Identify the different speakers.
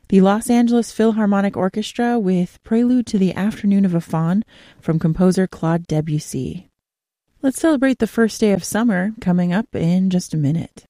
Speaker 1: The Los Angeles Philharmonic Orchestra with Prelude to the Afternoon of a Faun from composer Claude Debussy. Let's celebrate the first day of summer coming up in just a minute.